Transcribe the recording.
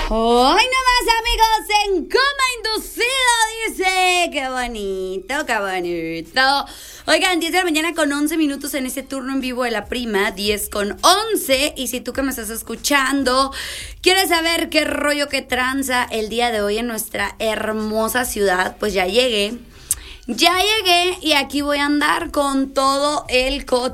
Hoy nomás, amigos, en Coma Inducido dice, qué bonito, qué bonito. Oigan, 10 de la mañana con 11 minutos en este turno en vivo de La Prima, 10 con 11. Y si tú que me estás escuchando quieres saber qué rollo, qué tranza el día de hoy en nuestra hermosa ciudad, pues ya llegué y aquí voy a andar con todo el